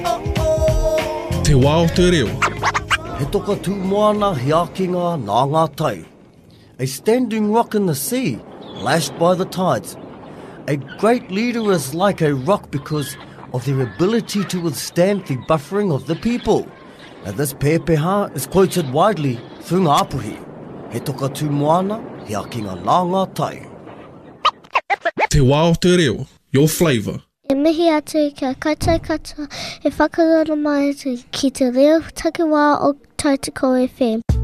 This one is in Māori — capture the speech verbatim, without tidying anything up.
Te wā o te reo. He toka tū moana he akinga nā ngā tai. A standing rock in the sea, lashed by the tides. A great leader is like a rock because of their ability to withstand the buffering of the people. And this pepeha is quoted widely through ngā apuhi. He toka tū moana he akinga nā ngā tai. Te wā o te reo, your flavour. E mihi atu kia kaitai katoa e whakarara mai atu ki te reo takiwā o Tautoko F M.